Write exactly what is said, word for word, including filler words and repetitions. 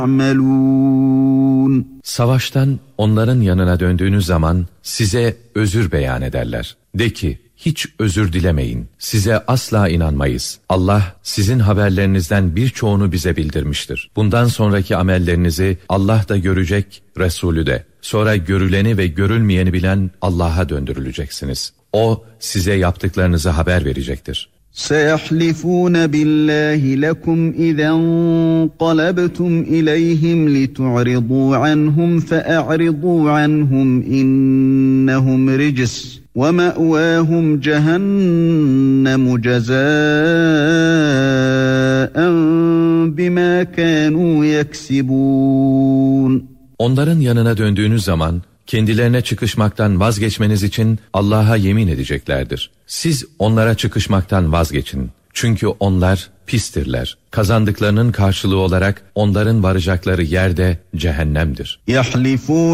يعملون. Savaştan onların yanına döndüğünüz zaman size özür beyan ederler. De ki, hiç özür dilemeyin. Size asla inanmayız. Allah sizin haberlerinizden birçoğunu bize bildirmiştir. Bundan sonraki amellerinizi Allah da görecek, Resulü de. Sonra görüleni ve görülmeyeni bilen Allah'a döndürüleceksiniz. O size yaptıklarınızı haber verecektir. سَيَحْلِفُونَ بِاللّٰهِ لَكُمْ اِذَا انْقَلَبْتُمْ اِلَيْهِمْ لِتُعْرِضُوا عَنْهُمْ فَأَعْرِضُوا عَنْهُمْ اِنَّهُمْ رِجْسٌ وَمَأْوَاهُمْ جَهَنَّمُ جَزَاءً بِمَا كَانُوا يَكْسِبُونَ. Onların yanına döndüğünüz zaman kendilerine çıkışmaktan vazgeçmeniz için Allah'a yemin edeceklerdir. Siz onlara çıkışmaktan vazgeçin. Çünkü onlar pistirler. Kazandıklarının karşılığı olarak onların varacakları yer de cehennemdir. يَحْلِفُونَ